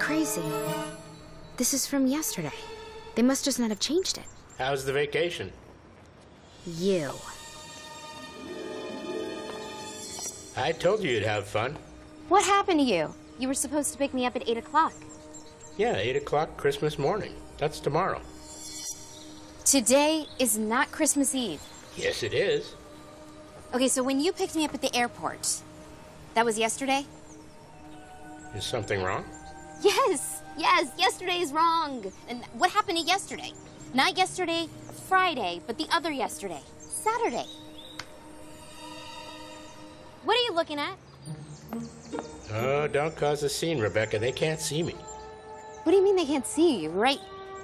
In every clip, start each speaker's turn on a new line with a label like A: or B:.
A: crazy. This is from yesterday. They must just not have changed it.
B: How's the vacation?
A: You.
B: I told you you'd have fun.
C: What happened to you? You were supposed to pick me up at 8 o'clock.
B: Yeah, 8 o'clock Christmas morning. That's tomorrow.
C: Today is not Christmas Eve.
B: Yes, it is.
C: Okay, so when you picked me up at the airport, that was yesterday?
B: Is something wrong?
C: Yes, yesterday is wrong. And what happened to yesterday? Not yesterday, Friday, but the other yesterday, Saturday. What are you looking at?
B: Oh, don't cause a scene, Rebecca. They can't see me.
C: What do you mean they can't see you? Right.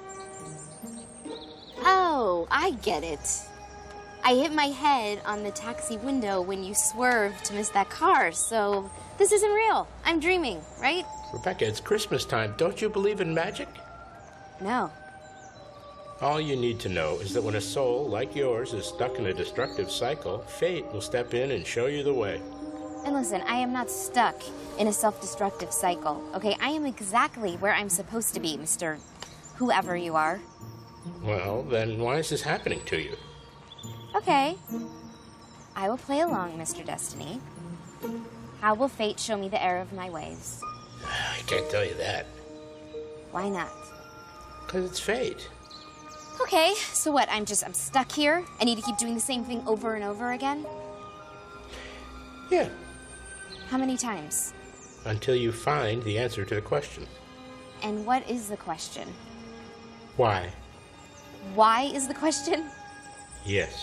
C: Oh, I get it. I hit my head on the taxi window when you swerved to miss that car, so this isn't real. I'm dreaming, right?
B: Rebecca, it's Christmas time. Don't you believe in magic?
C: No.
B: All you need to know is that when a soul like yours is stuck in a destructive cycle, fate will step in and show you the way.
C: And listen, I am not stuck in a self-destructive cycle, okay? I am exactly where I'm supposed to be, Mr. Whoever you are.
B: Well, then why is this happening to you?
C: Okay. I will play along, Mr. Destiny. How will fate show me the error of my ways?
B: I can't tell you that.
C: Why not?
B: Because it's fate.
C: Okay, so what? I'm stuck here? I need to keep doing the same thing over and over again?
B: Yeah.
C: How many times?
B: Until you find the answer to the question.
C: And what is the question?
B: Why?
C: Why is the question?
B: Yes.